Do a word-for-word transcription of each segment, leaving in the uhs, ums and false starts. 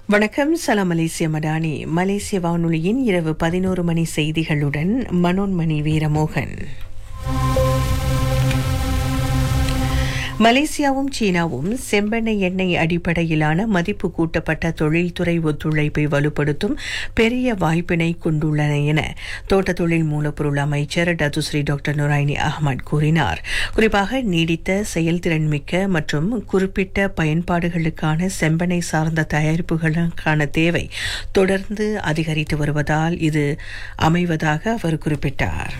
வணக்கம். சலாம் மலேசிய மடானி. மலேசிய வானொலியின் இரவு பதினோரு மணி செய்திகளுடன் மனோன்மணி வீரமோகன். மலேசியாவும் சீனாவும் செம்பெண்ணெய் எண்ணெய் அடிப்படையிலான மதிப்பு கூட்டப்பட்ட தொழில்துறை ஒத்துழைப்பை வலுப்படுத்தும் பெரிய வாய்ப்பினை கொண்டுள்ளன என தோட்ட தொழில் மூலப்பொருள் அமைச்சர் டத்துஸ்ரீ டாக்டர் நுராயினி அஹ்மத் கூறினார். குறிப்பாக நீடித்த செயல்திறன் மிக்க மற்றும் குறிப்பிட்ட பயன்பாடுகளுக்கான செம்பெண்ணெய் சார்ந்த தயாரிப்புகளுக்கான தேவை தொடர்ந்து அதிகரித்து வருவதால் இது அமைவதாக அவர் குறிப்பிட்டார்.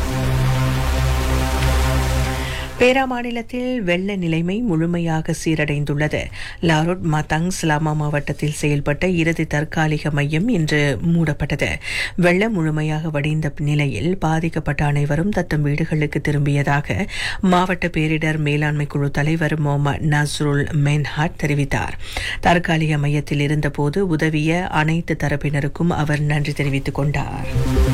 பேரா மாநிலத்தில் வெள்ள நிலைமை முழுமையாக சீரடைந்துள்ளது. லாரோட் மத்தாங் ஸ்லாமா மாவட்டத்தில் செயல்பட்ட இறுதி தற்காலிக மையம் இன்று மூடப்பட்டது. வெள்ளம் முழுமையாக வடிந்த நிலையில் பாதிக்கப்பட்ட அனைவரும் தத்தம் வீடுகளுக்கு திரும்பியதாக மாவட்ட பேரிடர் மேலாண்மை குழு தலைவர் முகமது நஸ்ருல் மென்ஹாட் தெரிவித்தார். தற்காலிக மையத்தில் இருந்தபோது உதவிய அனைத்து தரப்பினருக்கும் அவர் நன்றி தெரிவித்துக் கொண்டார்.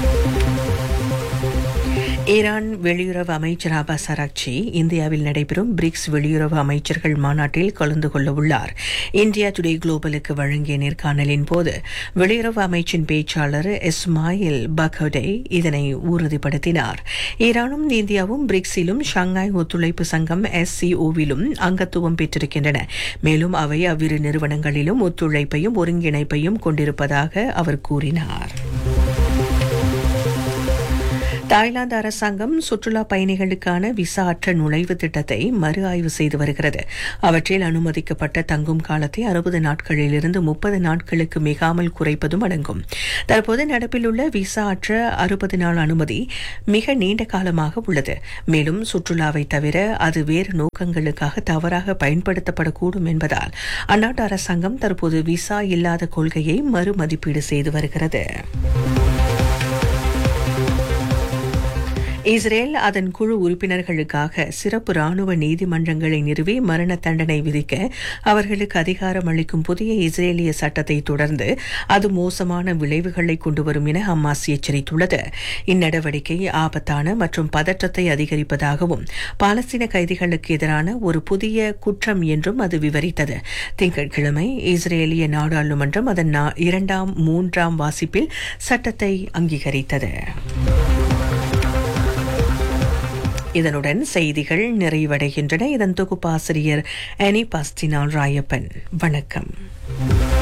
ஈரான் வெளியுறவு அமைச்சர் அப்பாஸ் அராக்சி இந்தியாவில் நடைபெறும் பிரிக்ஸ் வெளியுறவு அமைச்சர்கள் மாநாட்டில் கலந்து கொள்ள உள்ளார். இந்தியா டுடே குளோபலுக்கு வழங்கிய நேர்காணலின் போது வெளியுறவு அமைச்சின் பேச்சாளர் இஸ்மாயில் பகோடே இதனை உறுதிப்படுத்தினார். ஈரானும் இந்தியாவும் பிரிக்ஸிலும் ஷாங்காய் ஒத்துழைப்பு சங்கம் எஸ்சிஓவிலும் அங்கத்துவம் பெற்றிருக்கின்றன. மேலும் அவை அவ்விரு நிறுவனங்களிலும் ஒத்துழைப்பையும் ஒருங்கிணைப்பையும் கொண்டிருப்பதாக அவர் கூறினார். தாய்லாந்து அரசாங்கம் சுற்றுலா பயணிகளுக்கான விசா அற்ற நுழைவு திட்டத்தை மறு ஆய்வு செய்து வருகிறது. அவற்றில் அனுமதிக்கப்பட்ட தங்கும் காலத்தை அறுபது நாட்களிலிருந்து முப்பது நாட்களுக்கு மிகாமல் குறைப்பதும் அடங்கும். தற்போது நடப்பில் உள்ள விசா அற்ற அறுபது நாள் அனுமதி மிக நீண்ட காலமாக உள்ளது. மேலும் சுற்றுலாவை தவிர அது வேறு நோக்கங்களுக்காக தவறாக பயன்படுத்தப்படக்கூடும் என்பதால் அந்நாட்டு அரசாங்கம் தற்போது விசா இல்லாத கொள்கையை மறுமதிப்பீடு செய்து வருகிறது. இஸ்ரேல் அதன் குழு உறுப்பினர்களுக்காக சிறப்பு ராணுவ நீதிமன்றங்களை நிறுவி மரண தண்டனை விதிக்க அவர்களுக்கு அதிகாரம் அளிக்கும் புதிய இஸ்ரேலிய சட்டத்தை தொடர்ந்து அது மோசமான விளைவுகளை கொண்டுவரும் என ஹமாஸ் எச்சரித்துள்ளது. இந்நடவடிக்கை ஆபத்தான மற்றும் பதற்றத்தை அதிகரிப்பதாகவும் பாலஸ்தீன கைதிகளுக்கு எதிரான ஒரு புதிய குற்றம் என்றும் அது விவரித்தது. திங்கட்கிழமை இஸ்ரேலிய நாடாளுமன்றம் அதன் இரண்டாம் மூன்றாம் வாசிப்பில் சட்டத்தை அங்கீகரித்தது. இதனுடன் செய்திகள் நிறைவடைகின்றன. இதன் தொகுப்பாசிரியர் அனி பாஸ்டினால் ராயப்பன். வணக்கம்.